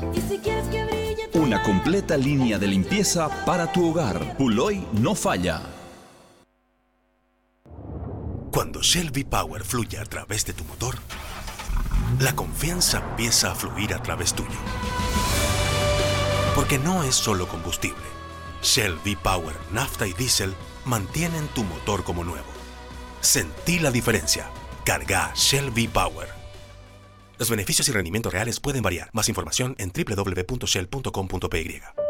Y si quieres que brille tu Una completa línea de limpieza para tu hogar. Puloy no falla. Cuando Shell V-Power fluye a través de tu motor, la confianza empieza a fluir a través tuyo. Porque no es solo combustible. Shell V-Power, nafta y diésel mantienen tu motor como nuevo. Sentí la diferencia. Carga Shell V-Power. Los beneficios y rendimientos reales pueden variar. Más información en www.shell.com.py.